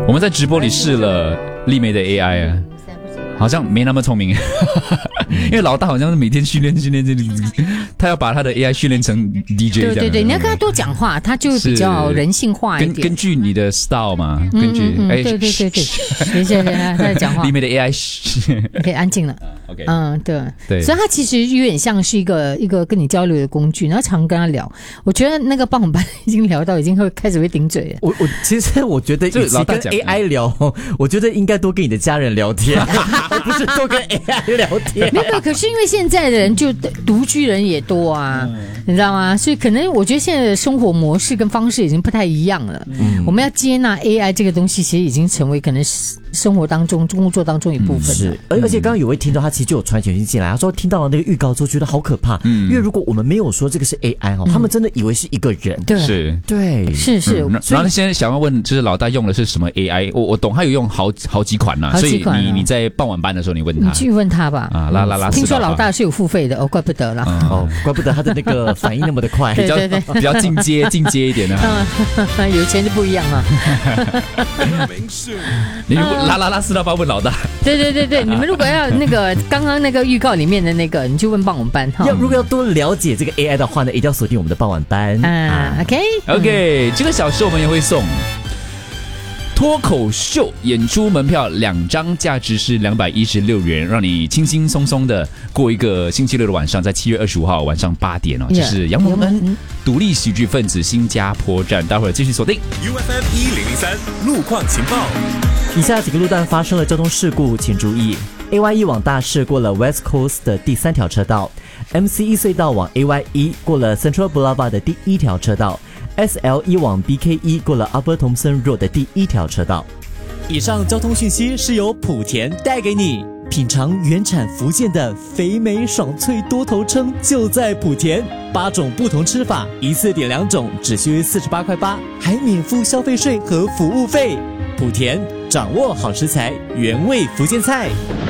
我们在直播里试了丽梅的 AI 啊，好像没那么聪明，因为老大好像是每天训练，他要把他的 AI 训练成 DJ 这样。 对，你要跟他多讲话，他就比较人性化一点。 根据你的 style 嘛，根据对，谢，他在讲话。 里面的 AI 可以安静了。 OK， 对，所以他其实有点像是一个跟你交流的工具，然后常跟他聊。我觉得那个棒班已经聊到已经开始会顶嘴了。 其实我觉得，与其跟 AI 聊，我觉得应该多跟你的家人聊天。而不是多跟 AI 聊天。 没有，可是因为现在的人就独居人也多啊，你知道吗？所以可能我觉得现在的生活模式跟方式已经不太一样了。我们要接纳 AI 这个东西，其实已经成为可能生活当中、工作当中一部分了。 是，而且刚刚有位听到他其实就有传讯息进来，他说听到了那个预告之后觉得好可怕，因为如果我们没有说这个是 AI 他们真的以为是一个人。 对，是。 然后现在想要问，就是老大用的是什么 AI？ 我懂他有用好几款啦，所以你在傍晚班的时候你问他， 你去问他吧。 拉， 听说老大是有付费的怪不得啦。 怪不得他的那个反应那么的快， 对， 比较进阶一点的。 有钱就不一样嘛。 你拉4到8问老大。 对，你们如果要那个刚刚那个预告里面的那个，你就问傍晚班哈。 如果要多了解这个 AI 的话呢，一定要锁定我们的傍晚班。 OK， 这个小时我们也会送脱口秀演出门票2张，价值是216元，让你轻轻松松的过一个星期六的晚上，在7月25号晚上8点这是杨蒙恩独立喜剧分子新加坡站，待会儿继续锁定 UFM 1003路况情报。 以下几个路段发生了交通事故，请注意。AY1 往大市过了 West Coast 的第3条车道， MC1 隧道往 AY1 过了 Central Boulevard 的第1条车道， SL1 往 BK1 过了 Upper Thomson Road 的第1条车道。以上交通讯息是由莆田带给你。品尝原产福建的肥美爽脆多头称就在莆田，8种不同吃法，一次点2种，只需48块8，还免付消费税和服务费。莆田掌握好食材，原味福建菜。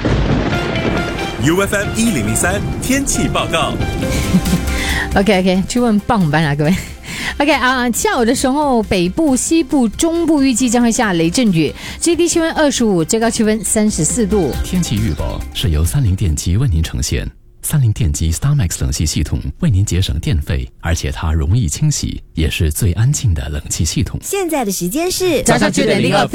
UFM 1003天气报告。 OK， 去问傍晚班啦，各位。OK 下午的时候，北部、西部、中部预计将会下雷阵雨，最低气温25，最高气温34度。 天气预报是由30电机为您呈现。30电机 StarMax 冷气系统为您节省电费，而且它容易清洗，也是最安静的冷气系统。 现在的时间是早上9点02分。